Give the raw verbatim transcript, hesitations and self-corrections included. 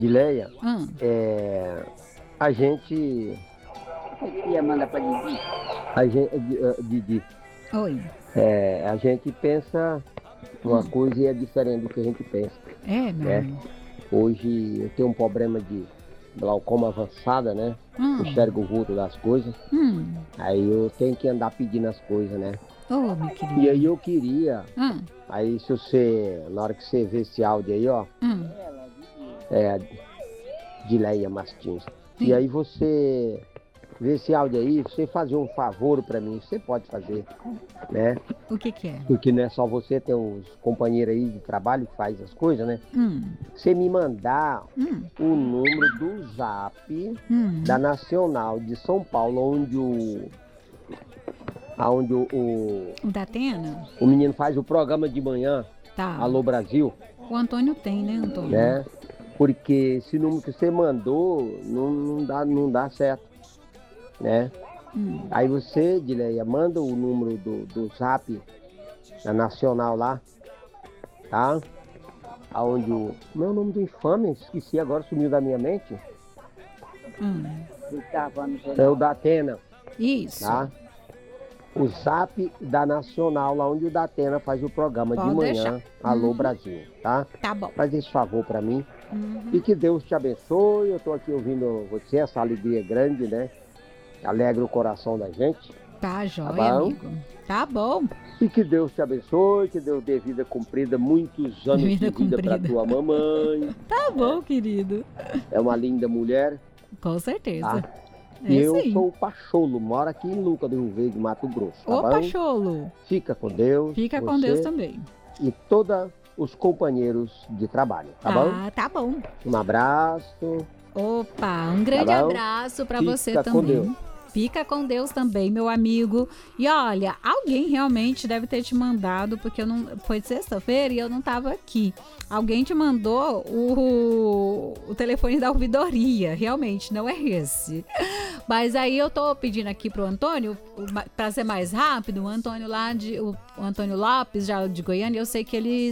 Dileia, Hum. é, a gente, Ia mandar pra Didi. a gente, eh, Didi, Oi. é, a gente pensa uma coisa e é diferente do que a gente pensa, É, meu né? amigo. Hoje eu tenho um problema de glaucoma avançada, né? Hum. Enxergo o vulto das coisas, Hum. aí eu tenho que andar pedindo as coisas, né? Ô, meu querido. E aí eu queria, Hum. aí se você, na hora que você vê esse áudio aí, ó, Hum. Ela, Didi. é Dileia Martins. E Sim. aí você vê esse áudio aí, você fazer um favor pra mim, você pode fazer, né? O que que é? Porque não é só você, tem os companheiros aí de trabalho que faz as coisas, né? Hum. Você me mandar Hum. o número do zap Hum. da Nacional de São Paulo, onde o aonde o, o, O da Atena? o menino faz o programa de manhã, Tá. Alô Brasil, O Antônio tem, né, Antônio? né? Porque esse número que você mandou não, não, dá, não dá certo, né? Hum. Aí você, Dileia, manda o número do, do zap da Nacional lá, tá? Aonde o... Como é o nome do infame? Esqueci agora, sumiu da minha mente. Hum. Ele tava no É jornal. o da Atena, Isso. tá? O zap da Nacional, lá onde o da Atena faz o programa Pode de manhã, deixar. Alô Uhum. Brasil, tá? Tá bom. Faz esse favor pra mim. Uhum. E que Deus te abençoe. Eu tô aqui ouvindo você, essa alegria grande, né? Alegra o coração da gente. Tá jóia, bom? amigo. Tá bom. E que Deus te abençoe, que Deus dê vida comprida, muitos anos Vida de vida pra comprida. tua mamãe. Tá bom, querido. É uma linda mulher, Com certeza. tá? É E isso eu aí. sou o Pacholo, moro aqui em Luca do Rio Verde, Mato Grosso, tá Ô, bom? Pacholo. Fica com Deus. Fica com você Deus também. E todos os companheiros de trabalho, tá bom? Ah, tá bom. Um abraço. Opa, um grande Tá bom? abraço pra Fica você com também. Deus. Fica com Deus também, meu amigo. E olha, alguém realmente deve ter te mandado, porque eu não foi sexta-feira e eu não tava aqui. Alguém te mandou o, o telefone da ouvidoria, realmente, não é esse. Mas aí eu tô pedindo aqui pro Antônio, para ser mais rápido, o Antônio lá de o, o Antônio Lopes, já de Goiânia, eu sei que ele